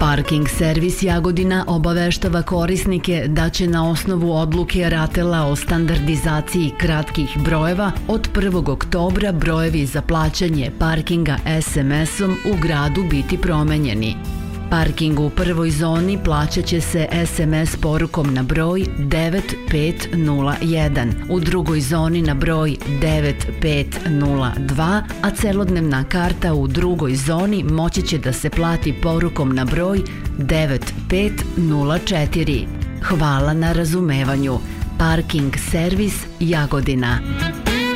Parking servis Jagodina obaveštava korisnike da će na osnovu odluke RATEL-a o standardizaciji kratkih brojeva od 1. oktobra brojevi za plaćanje parkinga SMS-om u gradu biti promenjeni. Parking u prvoj zoni plaćat će se SMS porukom na broj 9501, u drugoj zoni na broj 9502, a celodnevna karta u drugoj zoni moći će da se plati porukom na broj 9504. Hvala na razumevanju. Parking servis Jagodina.